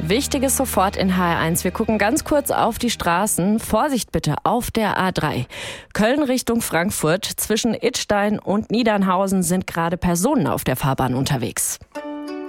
Wichtiges sofort in HR1. Wir gucken ganz kurz auf die Straßen. Vorsicht bitte auf der A3. Köln Richtung Frankfurt. Zwischen Idstein und Niedernhausen sind gerade Personen auf der Fahrbahn unterwegs.